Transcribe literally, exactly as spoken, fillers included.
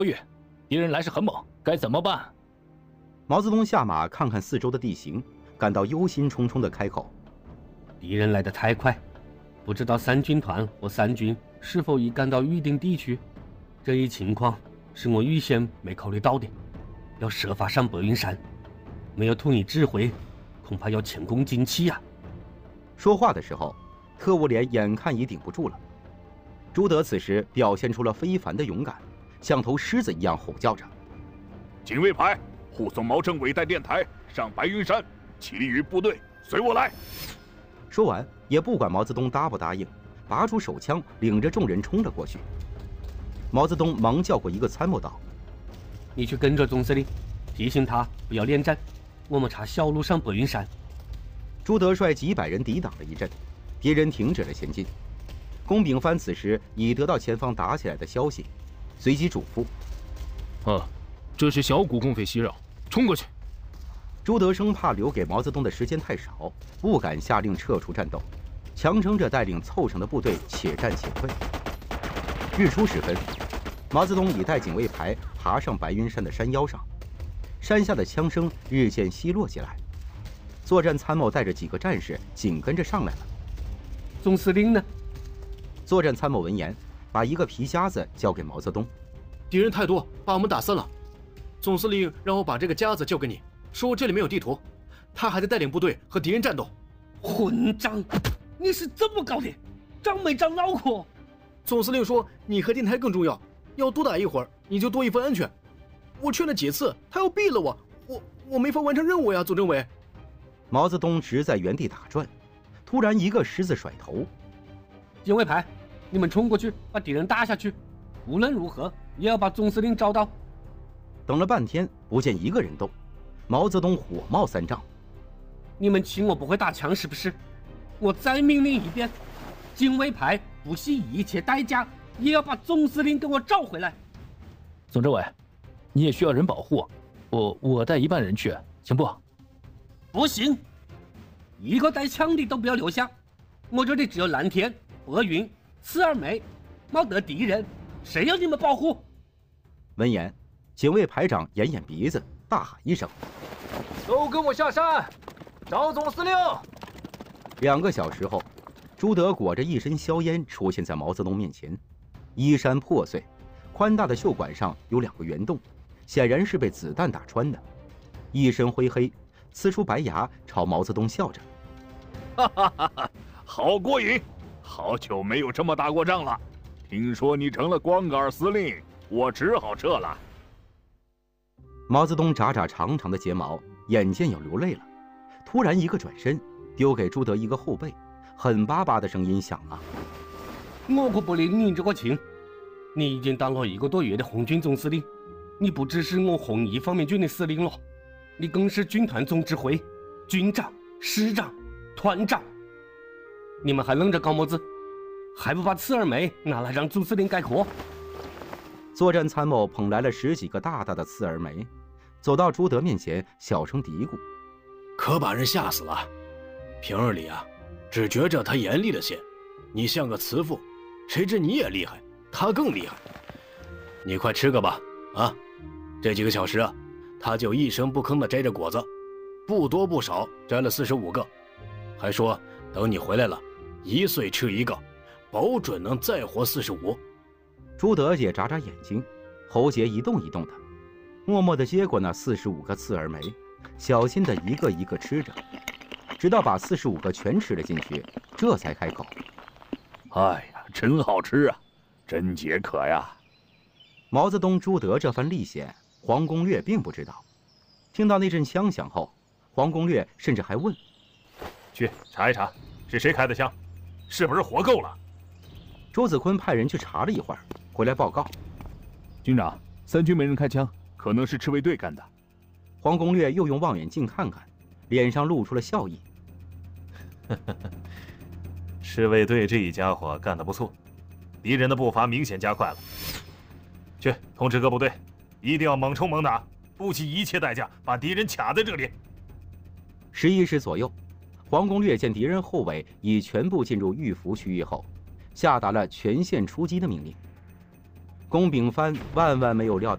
不语，敌人来势很猛，该怎么办？ 毛泽东下马看看四周的地形，感到忧心忡忡地开口：“ 敌人来得太快，不知道三军团或三军是否已赶到预定地区。这一情况是我预先没考虑到的，要设法上白云山。没有图你指挥，恐怕要前功尽弃呀。” 说话的时候，特务连眼看已顶不住了。朱德此时表现出了非凡的勇敢，像头狮子一样吼叫着：“ 警卫排，护送毛政委带电台上白云山，其余部队随我来。” 说完，也不管毛泽东答不答应，拔出手枪，领着众人冲了过去。毛泽东忙叫过一个参谋道：“ 你去跟着总司令，提醒他不要恋战，我们查小路上白云山。” 朱德率几百人抵挡了一阵，敌人停止了前进。龚秉藩此时已得到前方打起来的消息，随即嘱咐：“ 啊，这是小股共匪袭扰，冲过去！” 朱德生怕留给毛泽东的时间太少，不敢下令撤出战斗，强撑着带领凑上的部队且战且退。日出时分，毛泽东已带警卫排爬上白云山的山腰上，山下的枪声日渐稀落起来。作战参谋带着几个战士紧跟着上来了。 总司令呢？ 作战参谋闻言，把一个皮夹子交给毛泽东。 敌人太多，把我们打散了。总司令让我把这个夹子交给你，说这里没有地图，他还在带领部队和敌人战斗。 混账！你是怎么搞的？长没长脑壳？ 总司令说你和电台更重要，要多打一会儿，你就多一分安全。我劝了几次，他又毙了我，我我没法完成任务呀，总政委。 毛泽东直在原地打转，突然一个狮子甩头。 警卫排，你们冲过去把敌人打下去，无论如何也要把总司令找到。 等了半天不见一个人动，毛泽东火冒三丈：“ 你们欺我不会打枪是不是？我再命令一遍，警卫排不惜一切代价也要把总司令给我找回来。” 总政委，你也需要人保护，我我带一半人去，行不？ 不行，一个带枪的都不要留下。我这里只有蓝天、白云、刺二梅，没得敌人，谁要你们保护？ 闻言，警卫排长掩掩鼻子，大喊一声：“ 都跟我下山，找总司令！” 两个小时后，朱德裹着一身硝烟出现在毛泽东面前，衣衫破碎，宽大的袖管上有两个圆洞，显然是被子弹打穿的。一身灰黑，呲出白牙，朝毛泽东笑着：“ 哈哈哈哈，好过瘾！好久没有这么打过仗了。听说你成了光杆司令，我只好撤了。” 毛泽东眨眨长长的睫毛，眼见要流泪了，突然一个转身，丢给朱德一个后背，狠巴巴的声音响了：“ 我可不领你这个情！你已经当了一个多月的红军总司令，你不只是我红一方面军的司令了，你更是军团总指挥、军长、师长、团长。你们还愣着搞么子？还不把刺二梅拿来让总司令概括？” 作战参谋捧来了十几个大大的刺儿梅，走到朱德面前，小声嘀咕：“ 可把人吓死了。平日里啊，只觉着他严厉了些，你像个慈父，谁知你也厉害，他更厉害。你快吃个吧，啊，这几个小时啊，他就一声不吭地摘着果子，不多不少摘了四十五个，还说等你回来了，一岁吃一个，保准能再活四十五。” 朱德也眨眨眼睛，喉结一动一动的，默默地接过那四十五个刺儿梅，小心地一个一个吃着，直到把四十五个全吃了进去，这才开口：“ 哎呀，真好吃啊，真解渴呀！” 毛泽东、朱德这番历险，黄公略并不知道。听到那阵枪响后，黄公略甚至还问：“ 去查一查，是谁开的枪？是不是火够了？” 周子坤派人去查了一会儿，回来报告：“ 军长，三军没人开枪，可能是赤卫队干的。” 黄公略又用望远镜看看，脸上露出了笑意：“ 赤卫队这一家伙干得不错，敌人的步伐明显加快了。去通知各部队，一定要猛冲猛打，不惜一切代价把敌人卡在这里。” 十一时左右，黄公略见敌人后尾已全部进入预伏区域后，下达了全线出击的命令。龚秉藩万万没有料到。